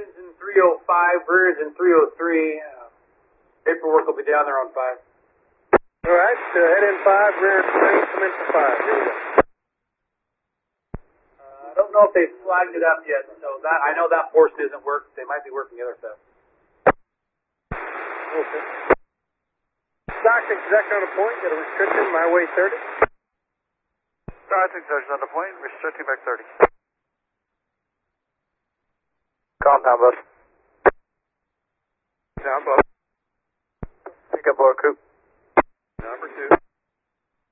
engine 305, rear engine 303. Paperwork will be down there on 5. All right, head in 5, rear in 3, come in for 5. Here we go. I don't know if they've flagged it up yet, so that I know that portion isn't working. They might be working the other stuff. Okay. Stock exec on a point, got a restriction, my way 30. Stock exec on a point, restricting back 30. Compound bus. Down bus. Pick up our coop.